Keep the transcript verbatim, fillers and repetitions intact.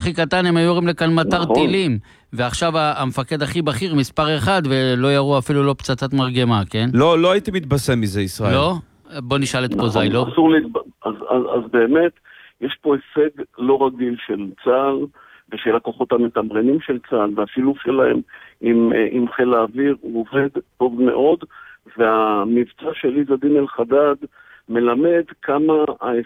הכי קטן, הם היו יורים לכאן מטר נכון. טילים, ועכשיו המפקד הכי בכיר, מספר אחד, ולא ירו אפילו לא פצצת מרגמה, כן? לא, לא הייתי מתבשם מזה, ישראל. לא? בוא נשאל את פוזי, לא? אסור להתב... אז, אז, אז באמת, יש פה הישג לא רגיל של צה"ל, ושל הכוחות המתמרנים של צה"ל, והשילוב שלהם עם, עם חיל האוויר, הוא עובד טוב מאוד, והמבצע של עז א-דין אל-חדד מלמד כמה